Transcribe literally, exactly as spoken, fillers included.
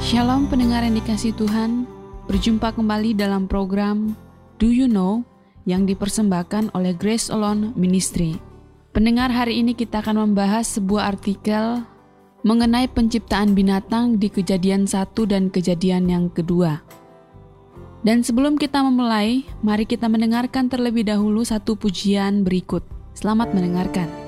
Shalom pendengar yang dikasihi Tuhan, berjumpa kembali dalam program Do You Know yang dipersembahkan oleh Grace Alone Ministry. Pendengar, hari ini kita akan membahas sebuah artikel mengenai penciptaan binatang di Kejadian satu dan Kejadian yang kedua. Dan sebelum kita memulai, mari kita mendengarkan terlebih dahulu satu pujian berikut. Selamat mendengarkan.